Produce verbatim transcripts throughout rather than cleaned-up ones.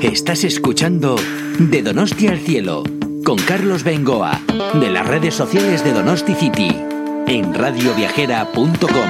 Estás escuchando De Donosti al Cielo, con Carlos Bengoa, de las redes sociales de Donosti City, en radio viajera punto com.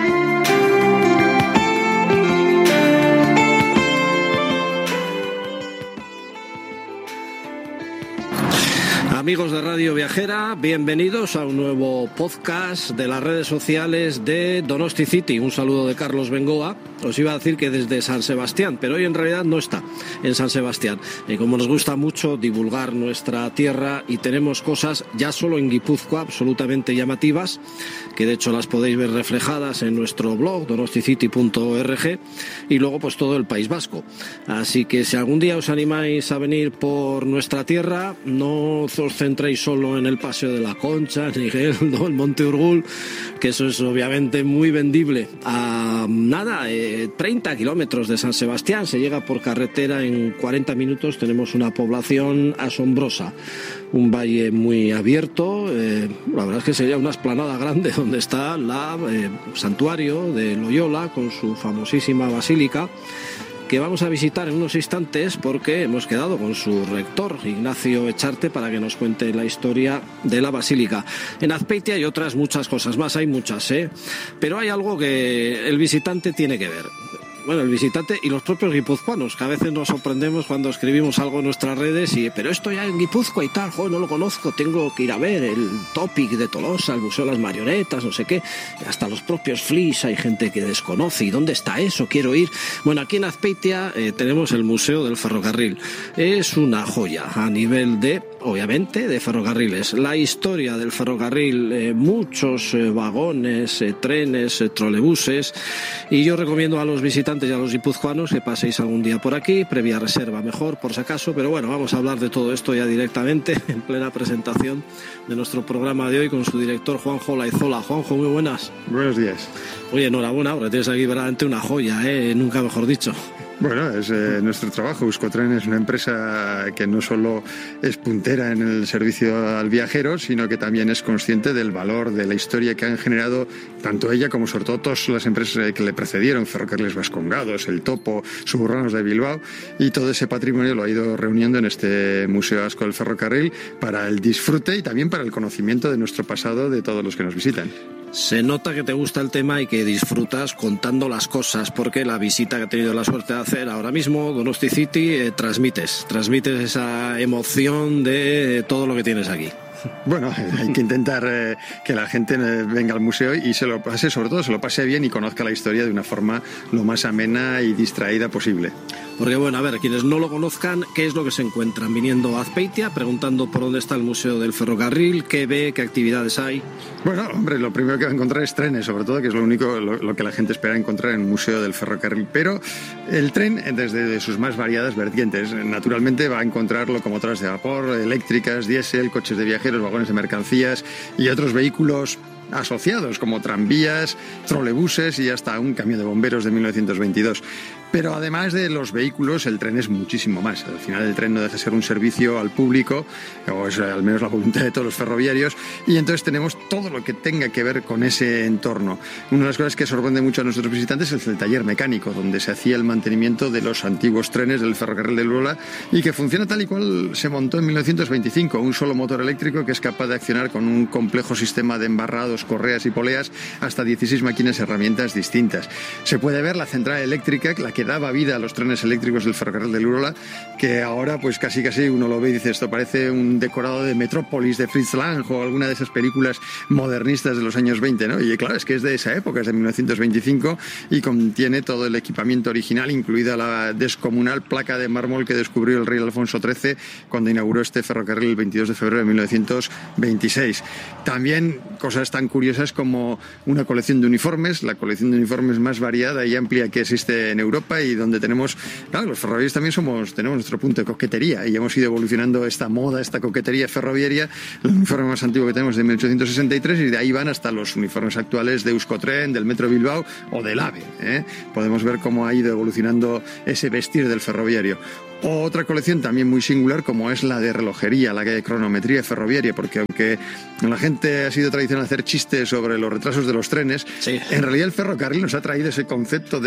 Amigos de Radio Viajera, bienvenidos a un nuevo podcast de las redes sociales de Donosti City. Un saludo de Carlos Bengoa. Os iba a decir que desde San Sebastián, pero hoy en realidad no está en San Sebastián. Y como nos gusta mucho divulgar nuestra tierra y tenemos cosas ya solo en Guipúzcoa absolutamente llamativas, que de hecho las podéis ver reflejadas en nuestro blog donosti city punto org, y luego pues todo el País Vasco. Así que si algún día os animáis a venir por nuestra tierra, no os centréis solo en el Paseo de la Concha, ni el, no, el Monte Urgul, que eso es obviamente muy vendible. A nada, eh, treinta kilómetros de San Sebastián, se llega por carretera en cuarenta minutos, tenemos una población asombrosa, un valle muy abierto, eh, la verdad es que sería una explanada grande donde está el eh, santuario de Loyola con su famosísima basílica, que vamos a visitar en unos instantes porque hemos quedado con su rector, Ignacio Echarte, para que nos cuente la historia de la basílica. En Azpeitia hay otras muchas cosas más, hay muchas, ¿eh? Pero hay algo que el visitante tiene que ver. Bueno, el visitante y los propios guipuzcoanos, que a veces nos sorprendemos cuando escribimos algo en nuestras redes y, pero esto ya en Guipúzcoa y tal, joder, no lo conozco, tengo que ir a ver el Topic de Tolosa, el Museo de las Marionetas, no sé qué, hasta los propios Flis hay gente que desconoce, ¿y dónde está eso? Quiero ir. Bueno, aquí en Azpeitia eh, tenemos el Museo del Ferrocarril. Es una joya a nivel de, obviamente, de ferrocarriles. La historia del ferrocarril, eh, muchos eh, vagones, eh, trenes, eh, trolebuses, y yo recomiendo a los visitantes y a los guipuzcoanos que paséis algún día por aquí, previa reserva mejor por si acaso, pero bueno, vamos a hablar de todo esto ya directamente en plena presentación de nuestro programa de hoy con su director Juanjo Laizola. Juanjo, muy buenas. Buenos días. Oye, enhorabuena, ahora tienes aquí verdaderamente una joya, ¿eh? Nunca mejor dicho. Bueno, es eh, nuestro trabajo. Euskotren es una empresa que no solo es puntera en el servicio al viajero, sino que también es consciente del valor de la historia que han generado tanto ella como sobre todo todas las empresas que le precedieron, Ferrocarriles Vascongados, El Topo, Suburranos de Bilbao, y todo ese patrimonio lo ha ido reuniendo en este Museo Vasco del Ferrocarril para el disfrute y también para el conocimiento de nuestro pasado de todos los que nos visitan. Se nota que te gusta el tema y que disfrutas contando las cosas, porque la visita que he tenido la suerte de hacer ahora mismo, Donosti City, eh, transmites, transmites esa emoción de todo lo que tienes aquí. Bueno, hay que intentar eh, que la gente eh, venga al museo y se lo pase, sobre todo se lo pase bien y conozca la historia de una forma lo más amena y distraída posible. Porque bueno, a ver, quienes no lo conozcan, ¿qué es lo que se encuentran viniendo a Azpeitia, preguntando por dónde está el Museo del Ferrocarril, qué ve, qué actividades hay? Bueno, hombre, lo primero que va a encontrar es trenes, sobre todo, que es lo único lo, lo que la gente espera encontrar en el Museo del Ferrocarril. Pero el tren, desde sus más variadas vertientes, naturalmente va a encontrar locomotoras de vapor, eléctricas, diésel, coches de viajeros, vagones de mercancías y otros vehículos asociados como tranvías, trolebuses y hasta un camión de bomberos de mil novecientos veintidós. Pero además de los vehículos, el tren es muchísimo más. Al final el tren no deja de ser un servicio al público, o es al menos la voluntad de todos los ferroviarios, y entonces tenemos todo lo que tenga que ver con ese entorno. Una de las cosas que sorprende mucho a nuestros visitantes es el taller mecánico, donde se hacía el mantenimiento de los antiguos trenes del ferrocarril de Loyola y que funciona tal y cual se montó en mil novecientos veinticinco, un solo motor eléctrico que es capaz de accionar con un complejo sistema de embarrados, correas y poleas hasta dieciséis máquinas y herramientas distintas. Se puede ver la central eléctrica, la que daba vida a los trenes eléctricos del ferrocarril de Loyola, que ahora pues casi casi uno lo ve y dice, esto parece un decorado de Metrópolis de Fritz Lang o alguna de esas películas modernistas de los años veinte, ¿no? Y claro, es que es de esa época, es de mil novecientos veinticinco y contiene todo el equipamiento original, incluida la descomunal placa de mármol que descubrió el rey Alfonso trece cuando inauguró este ferrocarril el veintidós de febrero de mil novecientos veintiséis. También cosas tan curiosas como una colección de uniformes, la colección de uniformes más variada y amplia que existe en Europa, y donde tenemos, claro, los ferroviarios también somos, tenemos nuestro punto de coquetería y hemos ido evolucionando esta moda, esta coquetería ferroviaria. El uniforme más antiguo que tenemos es de mil ochocientos sesenta y tres y de ahí van hasta los uniformes actuales de Euskotren, del Metro Bilbao o del AVE, ¿eh? Podemos ver cómo ha ido evolucionando ese vestir del ferroviario. Otra colección también muy singular como es la de relojería, la de cronometría ferroviaria, porque aunque la gente ha sido tradicional hacer chistes sobre los retrasos de los trenes, sí, en realidad el ferrocarril nos ha traído ese concepto del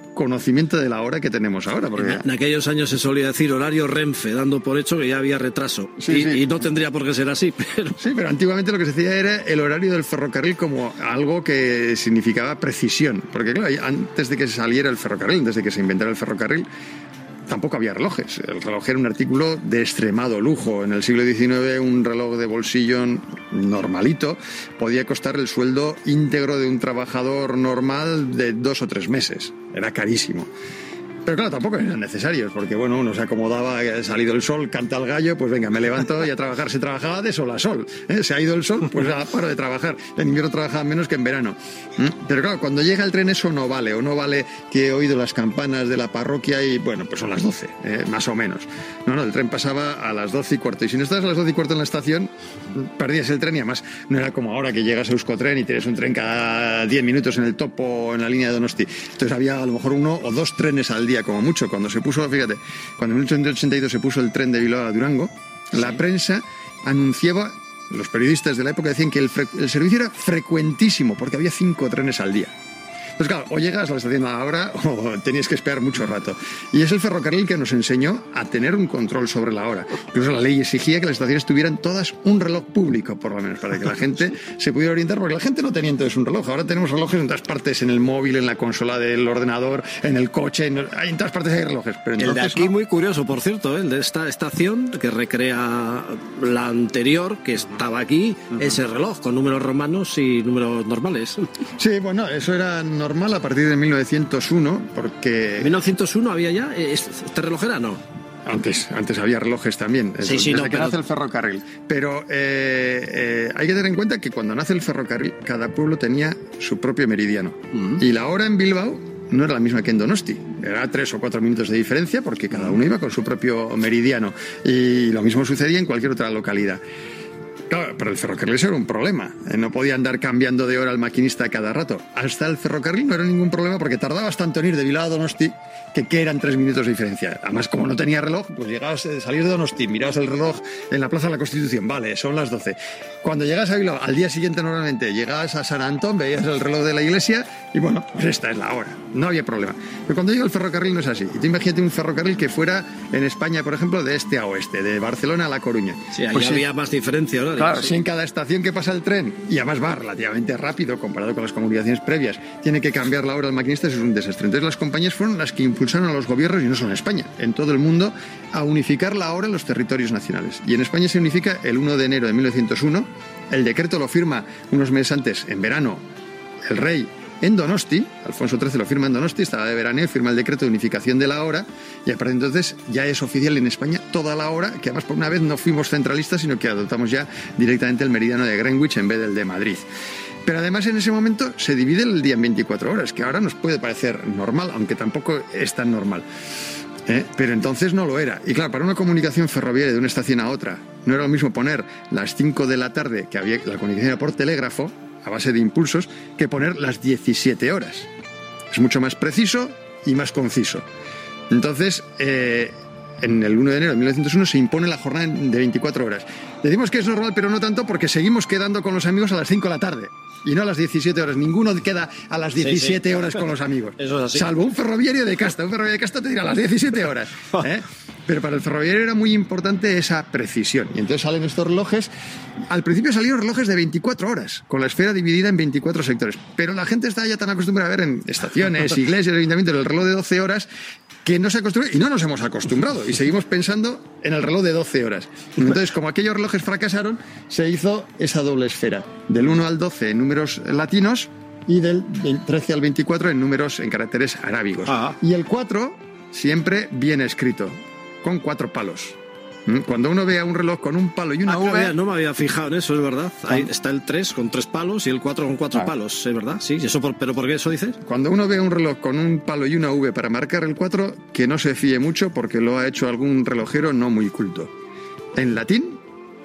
conocimiento de la hora que tenemos ahora. Porque... En aquellos años se solía decir horario Renfe, dando por hecho que ya había retraso. Sí, y, sí. y no tendría por qué ser así. Pero... Sí, pero antiguamente lo que se decía era el horario del ferrocarril como algo que significaba precisión. Porque claro, antes de que saliera el ferrocarril, antes de que se inventara el ferrocarril, tampoco había relojes. El reloj era un artículo de extremado lujo. En el siglo diecinueve un reloj de bolsillo normalito podía costar el sueldo íntegro de un trabajador normal de dos o tres meses. Era carísimo. Pero claro, tampoco eran necesarios, porque bueno, uno se acomodaba, ha salido el sol, canta el gallo, pues venga, me levanto y a trabajar. Se trabajaba de sol a sol, ¿eh? Se ha ido el sol, pues ya paro de trabajar. En invierno trabajaba menos que en verano. Pero claro, cuando llega el tren eso no vale, o no vale que he oído las campanas de la parroquia y bueno, pues son las doce, ¿eh? Más o menos. No, no, el tren pasaba a las doce y cuarto, y si no estabas a las doce y cuarto en la estación, perdías el tren y además no era como ahora que llegas a Euskotren y tienes un tren cada diez minutos en el topo o en la línea de Donosti. Entonces había a lo mejor uno o dos trenes al día como mucho. Cuando se puso, fíjate, cuando en mil ochocientos ochenta y dos se puso el tren de Bilbao a Durango, sí. La prensa anunciaba, los periodistas de la época decían que el, el servicio era frecuentísimo porque había cinco trenes al día. Pues claro, o llegas a la estación a la hora o tenías que esperar mucho rato. Y es el ferrocarril que nos enseñó a tener un control sobre la hora. Incluso la ley exigía que las estaciones tuvieran todas un reloj público, por lo menos, para que la gente se pudiera orientar, porque la gente no tenía entonces un reloj. Ahora tenemos relojes en todas partes, en el móvil, en la consola del ordenador, en el coche, en, en todas partes hay relojes. Pero entonces, el de aquí no. Muy curioso, por cierto, ¿eh? El de esta estación que recrea la anterior, que estaba aquí, uh-huh. Ese reloj con números romanos y números normales. Sí, bueno, eso era normal a partir de mil novecientos uno, porque... ¿mil novecientos uno había ya? ¿Este reloj era? No. Antes, antes había relojes también, sí, sí, desde no, que pero... nace el ferrocarril. Pero eh, eh, hay que tener en cuenta que cuando nace el ferrocarril, cada pueblo tenía su propio meridiano. Uh-huh. Y la hora en Bilbao no era la misma que en Donosti. Era tres o cuatro minutos de diferencia porque cada uno iba con su propio meridiano. Y lo mismo sucedía en cualquier otra localidad. Claro, pero el ferrocarril era un problema. No podía andar cambiando de hora al maquinista cada rato. Hasta el ferrocarril no era ningún problema porque tardabas tanto en ir de Bilbao a Donosti que, que eran tres minutos de diferencia. Además, como no tenía reloj, pues llegabas, salías de Donosti, mirabas el reloj en la Plaza de la Constitución. Vale, son las doce. Cuando llegas a Bilbao, al día siguiente normalmente, llegabas a San Antón, veías el reloj de la iglesia y bueno, pues esta es la hora. No había problema. Pero cuando llega el ferrocarril no es así. Y tú imagínate un ferrocarril que fuera en España, por ejemplo, de este a oeste, de Barcelona a La Coruña. Sí, ahí pues había sí, más diferencia, ¿no? Claro, sí. Si en cada estación que pasa el tren, y además va relativamente rápido comparado con las comunicaciones previas, tiene que cambiar la hora al maquinista, eso es un desastre. Entonces las compañías fueron las que impulsaron a los gobiernos, y no solo en España, en todo el mundo, a unificar la hora en los territorios nacionales. Y en España se unifica el uno de enero de mil novecientos uno, el decreto lo firma unos meses antes, en verano, el rey en Donosti, Alfonso trece lo firma en Donosti, estaba de veraneo, firma el decreto de unificación de la hora, y a partir de entonces ya es oficial en España toda la hora, que además por una vez no fuimos centralistas, sino que adoptamos ya directamente el meridiano de Greenwich en vez del de Madrid. Pero además en ese momento se divide el día en veinticuatro horas, que ahora nos puede parecer normal, aunque tampoco es tan normal. ¿Eh? Pero entonces no lo era. Y claro, para una comunicación ferroviaria de una estación a otra, no era lo mismo poner las cinco de la tarde, que había la comunicación era por telégrafo, a base de impulsos, que poner las diecisiete horas. Es mucho más preciso y más conciso. Entonces, eh, en el uno de enero de mil novecientos uno se impone la jornada de veinticuatro horas. Decimos que es normal, pero no tanto, porque seguimos quedando con los amigos a las cinco de la tarde. Y no a las diecisiete horas. Ninguno queda a las diecisiete sí, sí. horas con los amigos. Eso es así. Salvo un ferroviario de casta. Un ferroviario de casta te dirá a las diecisiete horas. ¿eh? Pero para el ferroviario era muy importante esa precisión. Y entonces salen estos relojes. Al principio salieron relojes de veinticuatro horas, con la esfera dividida en veinticuatro sectores. Pero la gente está ya tan acostumbrada a ver en estaciones, iglesias, ayuntamientos, el reloj de doce horas, que no se acostumbró, y no nos hemos acostumbrado, y seguimos pensando en el reloj de doce horas. Entonces, como aquellos relojes fracasaron, se hizo esa doble esfera, del uno al doce en números latinos y del trece al veinticuatro en números en caracteres arábigos. Ah. Y el cuatro siempre bien escrito, con cuatro palos. Cuando uno vea un reloj con un palo y una ah, V... No me había fijado en eso, es verdad. Ahí está el tres con tres palos y el cuatro con cuatro ah. palos, es verdad. Sí, eso por, ¿pero por qué eso dices? Cuando uno ve un reloj con un palo y una V para marcar el cuatro, que no se fíe mucho porque lo ha hecho algún relojero no muy culto. En latín,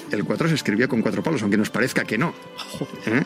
el cuatro se escribía con cuatro palos, aunque nos parezca que no. ¿Eh?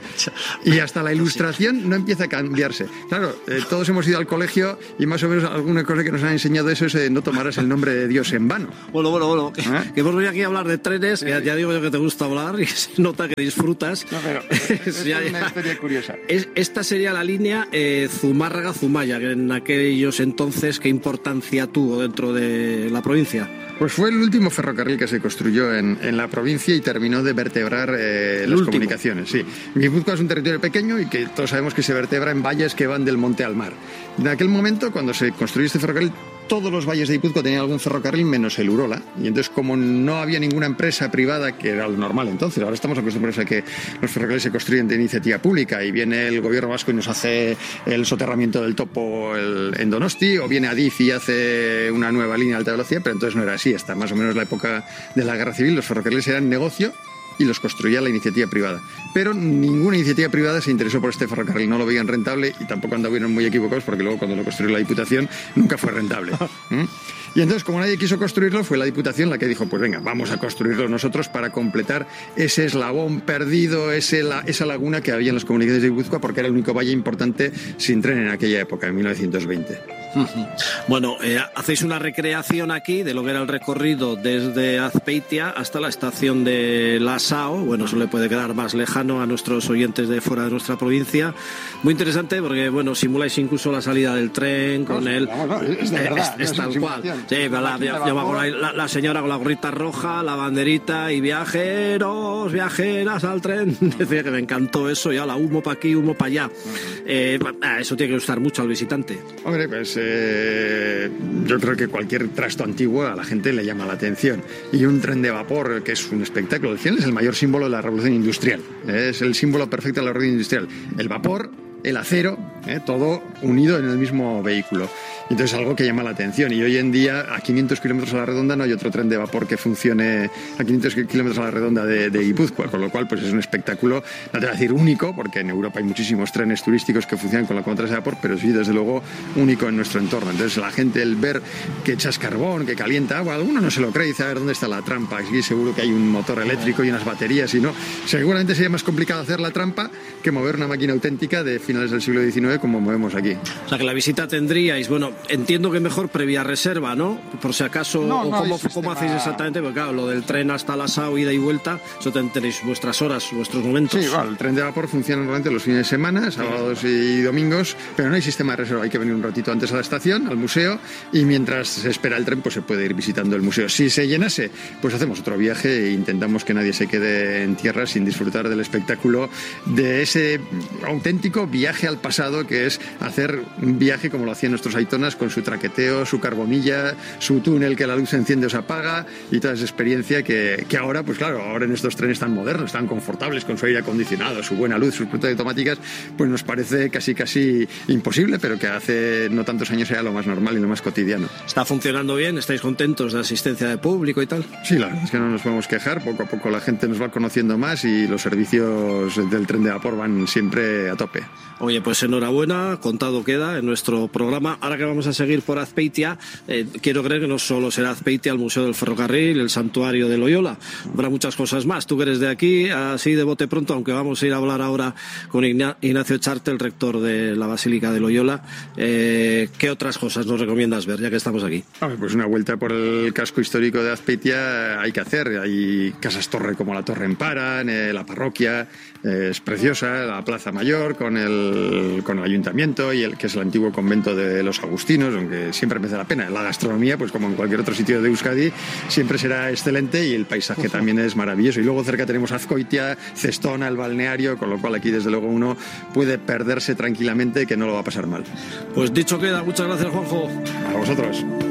Y hasta la ilustración no empieza a cambiarse. Claro, eh, todos hemos ido al colegio y más o menos alguna cosa que nos han enseñado eso es eh, no tomarás el nombre de Dios en vano. Bueno, bueno, bueno, que, ¿Eh? que hemos venido aquí a hablar de trenes, que ya digo yo que te gusta hablar y se nota que disfrutas. No, pero es ya, una historia curiosa. Es, esta sería la línea eh, Zumárraga-Zumaya, que en aquellos entonces, ¿qué importancia tuvo dentro de la provincia? Pues fue el último ferrocarril que se construyó en, en la provincia y terminó de vertebrar eh, las último. comunicaciones. Sí. Guipúzcoa es un territorio pequeño y que todos sabemos que se vertebra en valles que van del monte al mar. En aquel momento, cuando se construyó este ferrocarril, todos los valles de Guipúzcoa tenían algún ferrocarril menos el Urola, y entonces como no había ninguna empresa privada, que era lo normal entonces, ahora estamos acostumbrados a que los ferrocarriles se construyen de iniciativa pública y viene el gobierno vasco y nos hace el soterramiento del topo el, en Donosti, o viene Adif y hace una nueva línea de alta velocidad, pero entonces no era así, hasta más o menos la época de la Guerra Civil los ferrocarriles eran negocio y los construía la iniciativa privada. Pero ninguna iniciativa privada se interesó por este ferrocarril, no lo veían rentable y tampoco anduvieron muy equivocados porque luego cuando lo construyó la Diputación nunca fue rentable. ¿Mm? Y entonces, como nadie quiso construirlo, fue la Diputación la que dijo, pues venga, vamos a construirlo nosotros para completar ese eslabón perdido, ese, la, esa laguna que había en las comunicaciones de Guipúzcoa, porque era el único valle importante sin tren en aquella época, en mil novecientos veinte. Bueno, eh, hacéis una recreación aquí de lo que era el recorrido desde Azpeitia hasta la estación de Lasao. Bueno, eso le puede quedar más lejano a nuestros oyentes de fuera de nuestra provincia. Muy interesante porque, bueno, simuláis incluso la salida del tren con no, el... Vamos, no, es de verdad. Es, es, es tal cual. Sí, pero la, yo, yo me acuerdo, la, la señora con la gorrita roja, la banderita y viajeros, viajeras al tren. Decía que me encantó eso, ya la humo para aquí, humo para allá. Eh, eso tiene que gustar mucho al visitante. Hombre, pues eh, yo creo que cualquier trasto antiguo a la gente le llama la atención. Y un tren de vapor, que es un espectáculo, al final es el mayor símbolo de la revolución industrial. ¿eh? Es el símbolo perfecto de la revolución industrial. El vapor, el acero, ¿eh? todo unido en el mismo vehículo. Entonces es algo que llama la atención. Y hoy en día, a quinientos kilómetros a la redonda, no hay otro tren de vapor que funcione a quinientos kilómetros a la redonda de, de Guipúzcoa, con lo cual pues es un espectáculo, no te voy a decir único, porque en Europa hay muchísimos trenes turísticos que funcionan con la locomotoras de vapor, pero sí, desde luego, único en nuestro entorno. Entonces la gente, el ver que echas carbón, que calienta agua, alguno no se lo cree y dice, a ver, ¿dónde está la trampa? Aquí seguro que hay un motor eléctrico y unas baterías, y no. Seguramente sería más complicado hacer la trampa que mover una máquina auténtica de finales del siglo diecinueve como movemos aquí. O sea, que la visita tendríais, bueno, entiendo que mejor previa reserva, ¿no? Por si acaso, no, o no cómo, sistema... cómo hacéis exactamente, porque claro, lo del tren hasta Lasao, ida y vuelta, eso tenéis vuestras horas, vuestros momentos. Sí, bueno, el tren de vapor funciona normalmente los fines de semana, sábados y domingos, pero no hay sistema de reserva, hay que venir un ratito antes a la estación, al museo, y mientras se espera el tren, pues se puede ir visitando el museo. Si se llenase, pues hacemos otro viaje e intentamos que nadie se quede en tierra sin disfrutar del espectáculo de ese auténtico viaje al pasado, que es hacer un viaje como lo hacían nuestros aitonas, con su traqueteo, su carbonilla, su túnel que la luz se enciende o se apaga, y toda esa experiencia que, que ahora, pues claro, ahora en estos trenes tan modernos, tan confortables, con su aire acondicionado, su buena luz, sus puertas automáticas, pues nos parece casi casi imposible, pero que hace no tantos años era lo más normal y lo más cotidiano. ¿Está funcionando bien? ¿Estáis contentos de asistencia de público y tal? Sí, la verdad es que no nos podemos quejar, poco a poco la gente nos va conociendo más y los servicios del tren de vapor van siempre a tope. Oye, pues enhorabuena, contado queda en nuestro programa. Ahora que vamos a seguir por Azpeitia, eh, quiero creer que no solo será Azpeitia, el Museo del Ferrocarril, el Santuario de Loyola, habrá muchas cosas más. Tú que eres de aquí, así de bote pronto, aunque vamos a ir a hablar ahora con Ignacio Charte, el rector de la Basílica de Loyola, eh, ¿qué otras cosas nos recomiendas ver, ya que estamos aquí? Pues una vuelta por el casco histórico de Azpeitia hay que hacer. Hay casas torre como la Torre Emparan, eh, la parroquia, eh, es preciosa, la Plaza Mayor con el, con el ayuntamiento, y el que es el antiguo convento de los agustinos, aunque siempre merece la pena. La gastronomía, pues como en cualquier otro sitio de Euskadi, siempre será excelente, y el paisaje uh-huh. también es maravilloso. Y luego cerca tenemos Azkoitia, Cestona, el balneario, con lo cual aquí desde luego uno puede perderse tranquilamente, que no lo va a pasar mal. Pues dicho queda, muchas gracias, Juanjo. A vosotros.